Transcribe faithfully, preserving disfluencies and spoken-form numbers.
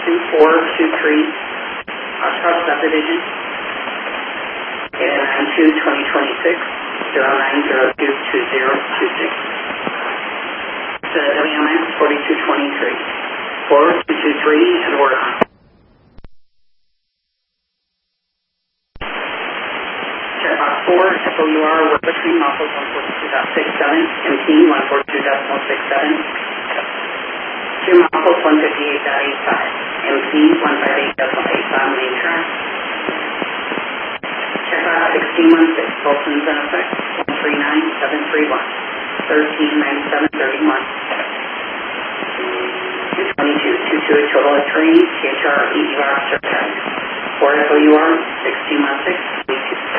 two four two three, Oshkosh subdivision. Data nine two twenty twenty-six, zero nine zero two two zero two six. The W M X forty-two twenty-three, four two two three, and we're on. Checkbox four, F O U R, work between muffles one forty-two point six seven, M T one forty-two point six seven, two muffles one fifty-eight point eight five, M T one fifty-eight point eight five main track. Checkbox sixteen one six, Bolton's in effect, one three nine seven three one, thirteen ninety-seven thirty-one. two twenty-two twenty-two, total of three, T H R E U R certified. four F O U R sixteen one six.